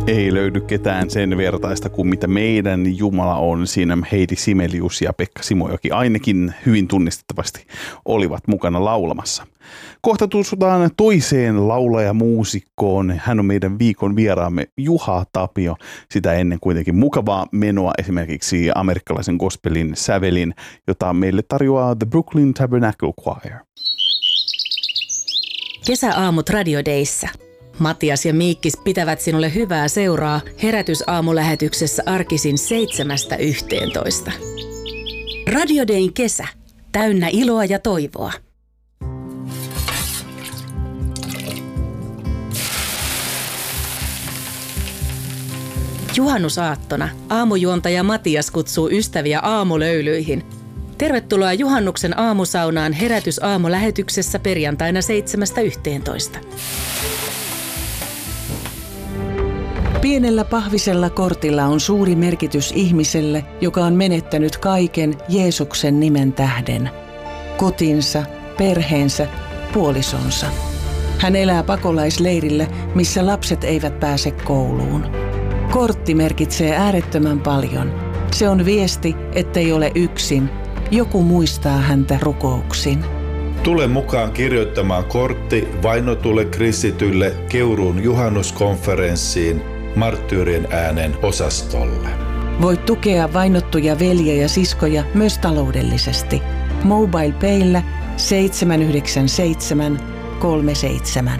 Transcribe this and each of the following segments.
ei löydy ketään sen vertaista kuin mitä meidän Jumala on. Siinä Heidi Simelius ja Pekka Simojoki ainakin hyvin tunnistettavasti olivat mukana laulamassa. Kohta tutustutaan toiseen laulajamuusikkoon. Hän on meidän viikon vieraamme Juha Tapio. Sitä ennen kuitenkin mukavaa menoa esimerkiksi amerikkalaisen gospelin sävelin, jota meille tarjoaa The Brooklyn Tabernacle Choir. Kesäaamut Radio Dayssä. Matias ja Miikkis pitävät sinulle hyvää seuraa herätysaamulähetyksessä arkisin 7–11. Radio Dayn kesä. Täynnä iloa ja toivoa. Juhannusaattona aamujuontaja Matias kutsuu ystäviä aamulöylyihin. Tervetuloa juhannuksen aamusaunaan herätysaamulähetyksessä perjantaina 7–11. Pienellä pahvisella kortilla on suuri merkitys ihmiselle, joka on menettänyt kaiken Jeesuksen nimen tähden. Kotinsa, perheensä, puolisonsa. Hän elää pakolaisleirillä, missä lapset eivät pääse kouluun. Kortti merkitsee äärettömän paljon. Se on viesti, ettei ole yksin. Joku muistaa häntä rukouksin. Tule mukaan kirjoittamaan kortti vainotulle kristitylle Keuruun juhannuskonferenssiin Marttyyrien äänen osastolle. Voit tukea vainottuja veljiä ja siskoja myös taloudellisesti. MobilePaylla 797 37.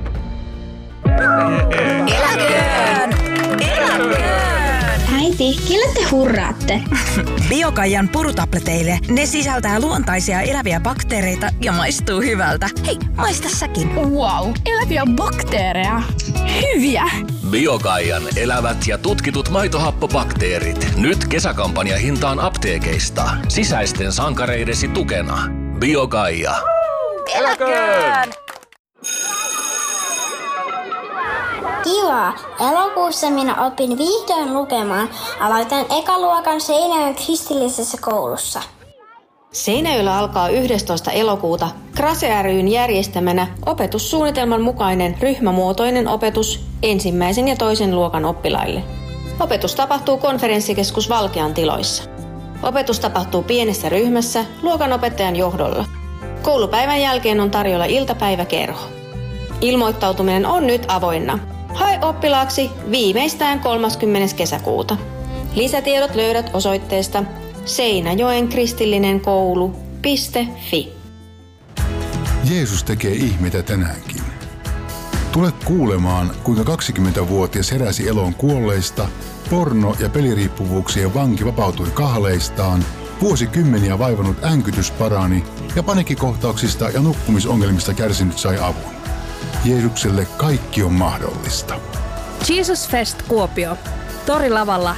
Eläköön! Äiti, kelle te hurraatte? Biokaijan purutableteille. Ne sisältää luontaisia eläviä bakteereita ja maistuu hyvältä. Hei, maista säkin. Wow, eläviä bakteereja. Hyviä! Biokaijan elävät ja tutkitut maitohappobakteerit. Nyt kesäkampanja hintaan apteekeista. Sisäisten sankareidesi tukena. Biokaija. Eläköön! Kiva! Elokuussa minä opin vihdoin lukemaan. Aloitan ekaluokan Seinäjoen kristillisessä koulussa. Seinäjoella alkaa 11. elokuuta Krase ry:n järjestämänä opetussuunnitelman mukainen ryhmämuotoinen opetus 1. ja 2. luokan oppilaille. Opetus tapahtuu konferenssikeskus Valkean tiloissa. Opetus tapahtuu pienessä ryhmässä luokanopettajan johdolla. Koulupäivän jälkeen on tarjolla iltapäiväkerho. Ilmoittautuminen on nyt avoinna. Hae oppilaaksi viimeistään 30. kesäkuuta. Lisätiedot löydät osoitteesta Seinäjoen kristillinen koulu.fi. Jeesus tekee ihmeitä tänäänkin. Tule kuulemaan, kuinka 20-vuotias heräsi eloon kuolleista, porno- ja peliriippuvuuksien vanki vapautui kahleistaan, vuosikymmeniä vaivannut änkytys parani ja paniikkikohtauksista ja nukkumisongelmista kärsinyt sai avun. Jeesukselle kaikki on mahdollista. Jesus Fest Kuopio. Torilavalla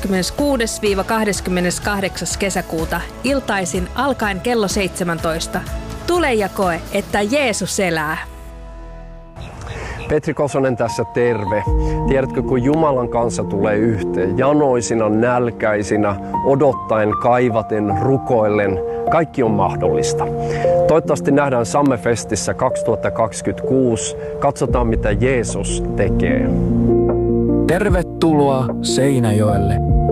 26–28. kesäkuuta iltaisin alkaen kello 17. Tule ja koe, että Jeesus elää. Petri Kosonen tässä, terve. Tiedätkö, kun Jumalan kanssa tulee yhteen, janoisina, nälkäisinä, odottaen, kaivaten, rukoillen, kaikki on mahdollista. Toivottavasti nähdään Samme-festissä 2026. Katsotaan, mitä Jeesus tekee. Tervetuloa Seinäjoelle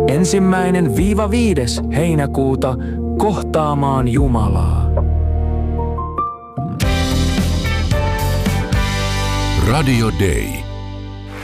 1–5. heinäkuuta kohtaamaan Jumalaa. Radio Day.